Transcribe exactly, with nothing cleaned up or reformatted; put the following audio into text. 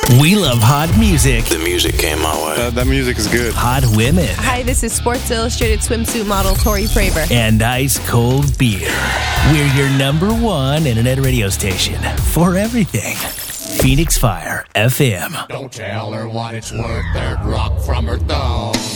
We love hot music. The music came my way. Uh, that music is good. Hot women. Hi, this is Sports Illustrated swimsuit model Tori Fraver. And ice cold beer. We're your number one internet radio station for everything. Phoenix Fire F M. Don't tell her what it's worth. There'd rock from her thumb.